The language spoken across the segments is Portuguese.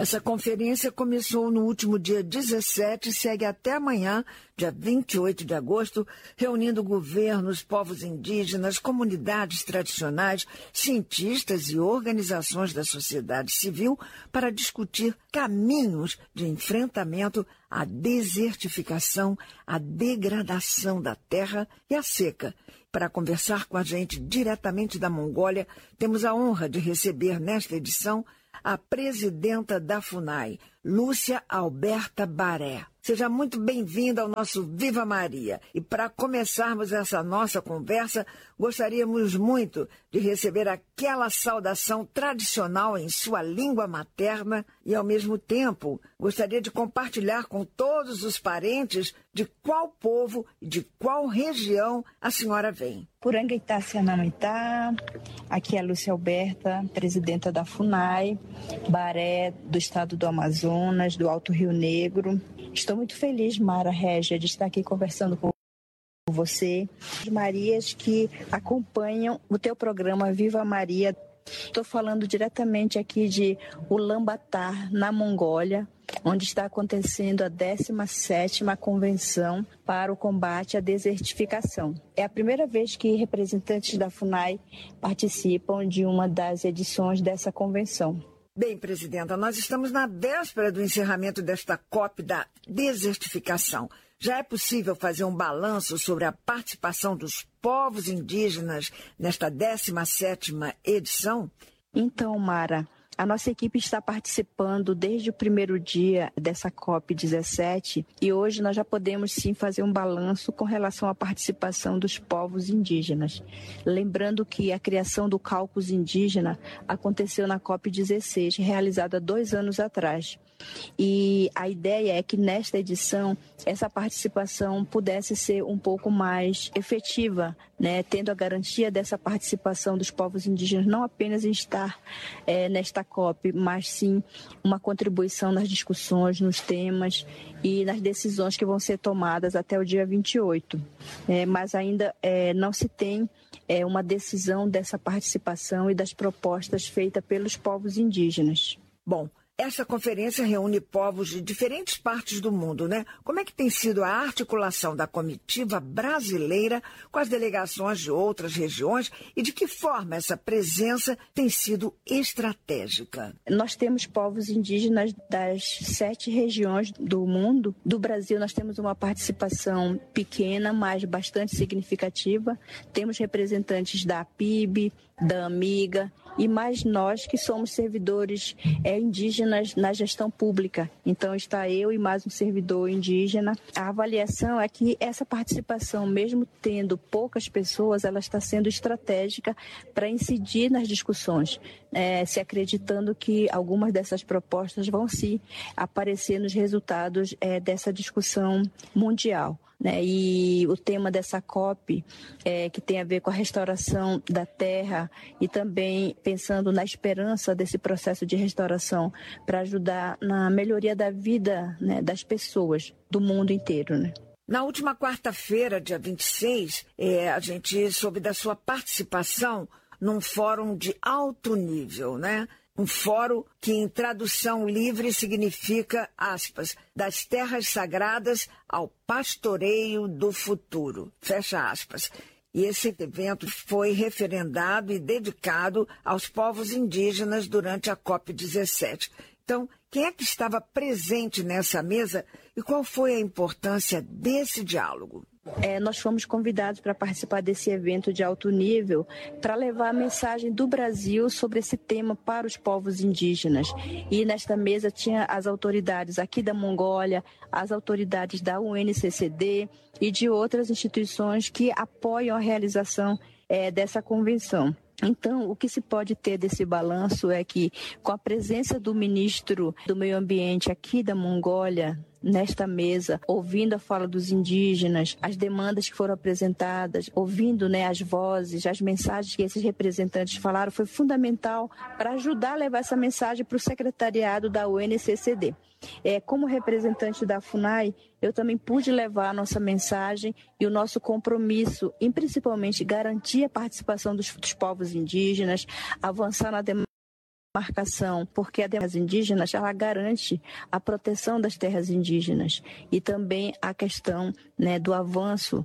Essa conferência começou no último dia 17 e segue até amanhã, dia 28 de agosto, reunindo governos, povos indígenas, comunidades tradicionais, cientistas e organizações da sociedade civil para discutir caminhos de enfrentamento à desertificação, à degradação da terra e à seca. Para conversar com a gente diretamente da Mongólia, temos a honra de receber nesta edição a presidenta da FUNAI, Lúcia Alberta Baré. Seja muito bem-vinda ao nosso Viva Maria. E para começarmos essa nossa conversa, gostaríamos muito de receber aquela saudação tradicional em sua língua materna e, ao mesmo tempo, gostaria de compartilhar com todos os parentes de qual povo e de qual região a senhora vem. Purangueitá, Cianamantá, aqui é a Lúcia Alberta, presidenta da FUNAI, Baré, do estado do Amazonas, do Alto Rio Negro. Estou muito feliz, Mara Régia, de estar aqui conversando com você. As Marias que acompanham o teu programa Viva Maria. Estou falando diretamente aqui de Ulaanbaatar, na Mongólia, onde está acontecendo a 17ª Convenção para o Combate à Desertificação. É a primeira vez que representantes da FUNAI participam de uma das edições dessa convenção. Bem, presidenta, nós estamos na véspera do encerramento desta COP da desertificação. Já é possível fazer um balanço sobre a participação dos povos indígenas nesta 17ª edição? Então, Mara, a nossa equipe está participando desde o primeiro dia dessa COP17 e hoje nós já podemos sim fazer um balanço com relação à participação dos povos indígenas. Lembrando que a criação do caucus indígena aconteceu na COP16, realizada 2 anos atrás. E a ideia é que nesta edição essa participação pudesse ser um pouco mais efetiva, né? Tendo a garantia dessa participação dos povos indígenas não apenas em estar nesta COP, mas sim uma contribuição nas discussões, nos temas e nas decisões que vão ser tomadas até o dia 28. Mas ainda não se tem uma decisão dessa participação e das propostas feitas pelos povos indígenas. Bom, essa conferência reúne povos de diferentes partes do mundo, né? Como é que tem sido a articulação da comitiva brasileira com as delegações de outras regiões e de que forma essa presença tem sido estratégica? Nós temos povos indígenas das 7 regiões do mundo. Do Brasil nós temos uma participação pequena, mas bastante significativa. Temos representantes da APIB, da Amiga e mais nós que somos servidores indígenas na gestão pública. Então está eu e mais um servidor indígena. A avaliação é que essa participação, mesmo tendo poucas pessoas, ela está sendo estratégica para incidir nas discussões, se acreditando que algumas dessas propostas vão se aparecer nos resultados dessa discussão mundial. E o tema dessa COP, que tem a ver com a restauração da terra e também pensando na esperança desse processo de restauração para ajudar na melhoria da vida, das pessoas do mundo inteiro. Na última quarta-feira, dia 26, a gente soube da sua participação num fórum de alto nível, Um fórum que, em tradução livre, significa, aspas, das terras sagradas ao pastoreio do futuro, fecha aspas. E esse evento foi referendado e dedicado aos povos indígenas durante a COP17. Então, quem é que estava presente nessa mesa e qual foi a importância desse diálogo? Nós fomos convidados para participar desse evento de alto nível para levar a mensagem do Brasil sobre esse tema para os povos indígenas. E nesta mesa tinha as autoridades aqui da Mongólia, as autoridades da UNCCD e de outras instituições que apoiam a realização dessa convenção. Então, o que se pode ter desse balanço é que, com a presença do ministro do Meio Ambiente aqui da Mongólia, nesta mesa, ouvindo a fala dos indígenas, as demandas que foram apresentadas, ouvindo as vozes, as mensagens que esses representantes falaram, foi fundamental para ajudar a levar essa mensagem para o secretariado da UNCCD. Como representante da FUNAI, eu também pude levar a nossa mensagem e o nosso compromisso em principalmente garantir a participação dos povos indígenas, avançar na demanda marcação, porque a terras indígenas ela garante a proteção das terras indígenas e também a questão, né, do avanço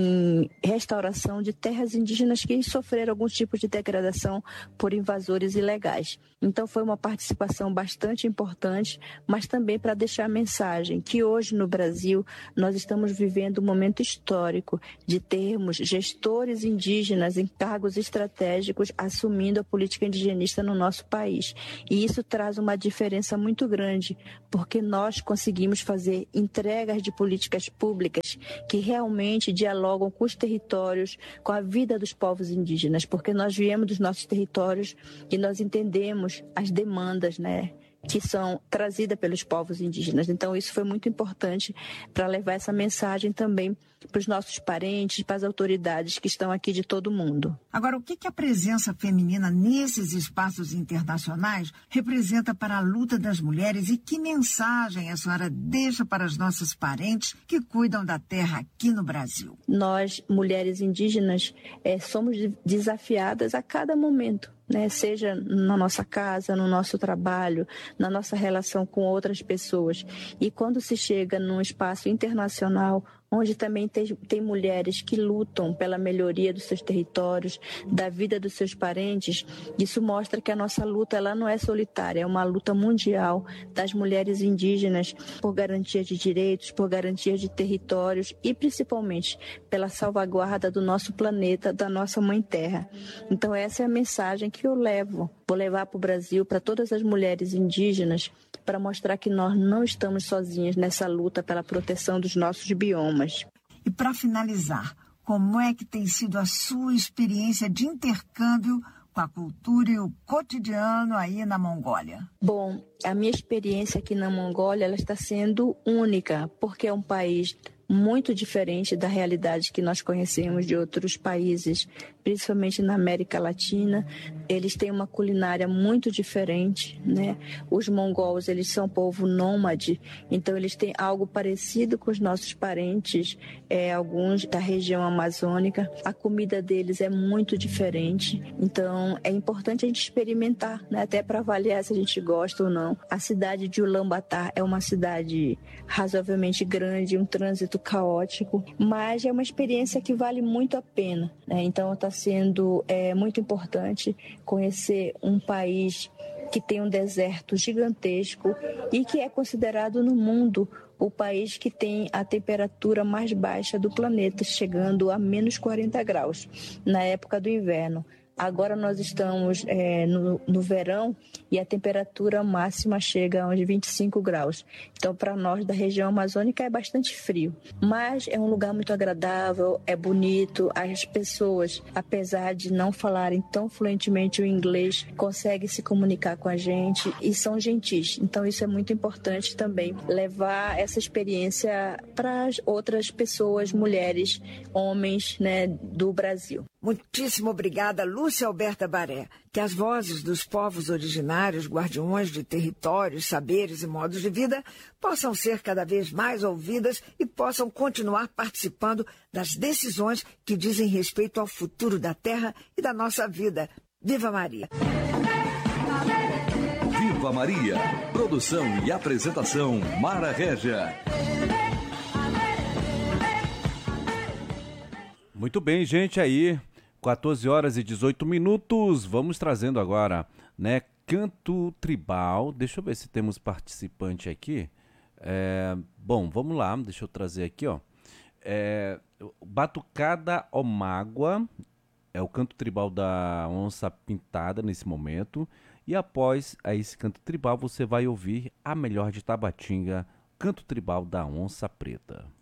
em restauração de terras indígenas que sofreram algum tipo de degradação por invasores ilegais. Então foi uma participação bastante importante, mas também para deixar a mensagem que hoje no Brasil nós estamos vivendo um momento histórico de termos gestores indígenas em cargos estratégicos assumindo a política indigenista no nosso país. E isso traz uma diferença muito grande, porque nós conseguimos fazer entregas de políticas públicas que realmente dialogam com os territórios, com a vida dos povos indígenas, porque nós viemos dos nossos territórios e nós entendemos as demandas, né, que são trazidas pelos povos indígenas. Então, isso foi muito importante para levar essa mensagem também para os nossos parentes, para as autoridades que estão aqui de todo o mundo. Agora, o que a presença feminina nesses espaços internacionais representa para a luta das mulheres e que mensagem a senhora deixa para as nossas parentes que cuidam da terra aqui no Brasil? Nós, mulheres indígenas, somos desafiadas a cada momento, né? Seja na nossa casa, no nosso trabalho, na nossa relação com outras pessoas. E quando se chega num espaço internacional, onde também tem mulheres que lutam pela melhoria dos seus territórios, da vida dos seus parentes, isso mostra que a nossa luta ela não é solitária, é uma luta mundial das mulheres indígenas por garantia de direitos, por garantia de territórios e principalmente pela salvaguarda do nosso planeta, da nossa Mãe Terra. Então essa é a mensagem que eu vou levar para o Brasil, para todas as mulheres indígenas, para mostrar que nós não estamos sozinhas nessa luta pela proteção dos nossos biomas. E para finalizar, como é que tem sido a sua experiência de intercâmbio com a cultura e o cotidiano aí na Mongólia? Bom, a minha experiência aqui na Mongólia ela está sendo única, porque é um país muito diferente da realidade que nós conhecemos de outros países, principalmente na América Latina. Eles têm uma culinária muito diferente, né? Os mongols, eles são um povo nômade, então eles têm algo parecido com os nossos parentes, alguns da região amazônica. A comida deles é muito diferente, então é importante a gente experimentar, né? Até para avaliar se a gente gosta ou não. A cidade de Ulaanbaatar é uma cidade razoavelmente grande, um trânsito caótico, mas é uma experiência que vale muito a pena, né? Então está sendo muito importante conhecer um país que tem um deserto gigantesco e que é considerado no mundo o país que tem a temperatura mais baixa do planeta, chegando a menos 40 graus na época do inverno. Agora nós estamos no verão e a temperatura máxima chega a uns 25 graus. Então, para nós da região amazônica é bastante frio. Mas é um lugar muito agradável, é bonito. As pessoas, apesar de não falarem tão fluentemente o inglês, conseguem se comunicar com a gente e são gentis. Então, isso é muito importante também, levar essa experiência para as outras pessoas, mulheres, homens, né, do Brasil. Muitíssimo obrigada, Lúcia Alberta Baré. Que as vozes dos povos originários, guardiões de territórios, saberes e modos de vida possam ser cada vez mais ouvidas e possam continuar participando das decisões que dizem respeito ao futuro da terra e da nossa vida. Viva Maria! Viva Maria! Produção e apresentação, Mara Régia. Muito bem, gente, aí 14 horas e 18 minutos, vamos trazendo agora, né, canto tribal. Deixa eu ver se temos participante aqui. Bom, vamos lá, deixa eu trazer aqui, ó. Batucada Omágua, é o canto tribal da onça pintada nesse momento. E após esse canto tribal, você vai ouvir a melhor de Tabatinga, canto tribal da onça preta.